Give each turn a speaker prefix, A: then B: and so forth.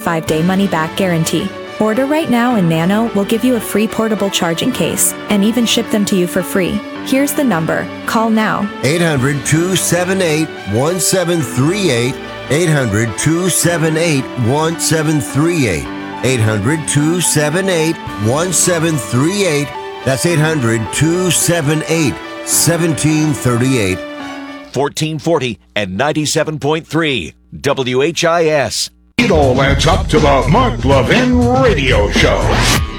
A: 5-day money-back guarantee. Order right now and Nano will give you a free portable charging case and even ship them to you for free. Here's the number. Call now.
B: 800-278-1738. 800-278-1738. 800-278-1738. That's 800-278-1738.
C: 1440 and 97.3 WHIS.
D: It all adds up to the Mark Levin Radio Show.